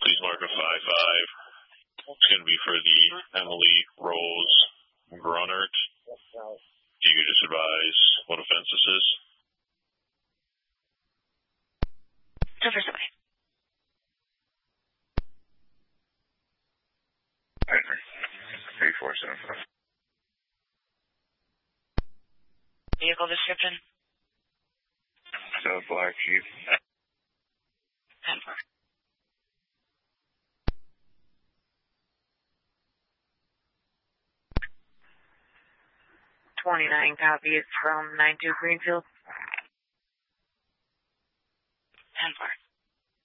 Please mark a 5-5. It's going to be for the Emily Rose Grunert. Do you just advise what offense this is? Silver Subway. 3475. Vehicle description? Black Jeep. 10-4. $29 copies from 92 Greenfield. 10-4.